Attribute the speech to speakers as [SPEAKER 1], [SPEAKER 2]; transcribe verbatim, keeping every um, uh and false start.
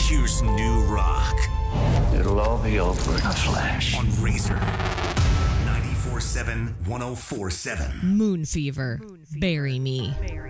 [SPEAKER 1] Here's new rock
[SPEAKER 2] It'll all be over in a flash.
[SPEAKER 1] on Razor. ninety-four seven, one oh four seven.
[SPEAKER 3] Moon Fever. Bury Me.